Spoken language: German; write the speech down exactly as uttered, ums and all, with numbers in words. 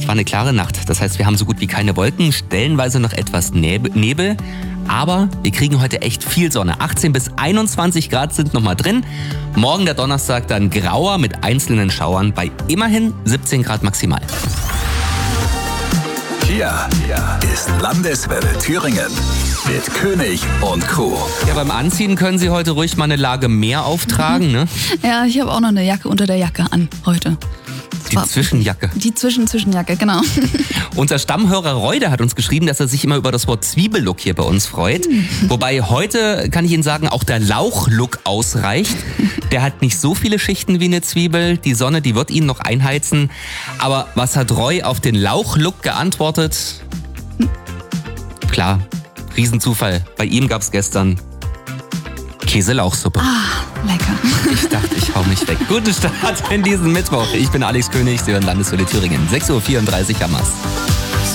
war eine klare Nacht. Das heißt, wir haben so gut wie keine Wolken, stellenweise noch etwas Nebel. Aber wir kriegen heute echt viel Sonne. achtzehn bis einundzwanzig Grad sind noch mal drin. Morgen der Donnerstag dann grauer mit einzelnen Schauern bei immerhin siebzehn Grad maximal. Hier ist Landeswelle Thüringen mit König und Co. Ja, beim Anziehen können Sie heute ruhig mal eine Lage mehr auftragen, ne? Ja, ich habe auch noch eine Jacke unter der Jacke an heute. Die Zwischenjacke. Die Zwischen-Zwischenjacke, genau. Unser Stammhörer Reude hat uns geschrieben, dass er sich immer über das Wort Zwiebellook hier bei uns freut. Wobei heute, kann ich Ihnen sagen, auch der Lauchlook ausreicht. Der hat nicht so viele Schichten wie eine Zwiebel. Die Sonne, die wird ihn noch einheizen. Aber was hat Roy auf den Lauchlook geantwortet? Klar, Riesenzufall. Bei ihm gab's gestern Käselauchsuppe. Ah, lecker. Ich dachte, ich hau mich weg. Guten Start in diesen Mittwoch. Ich bin Alex König, Sie hören Landeswelle Thüringen. sechs Uhr vierunddreißig am Mast.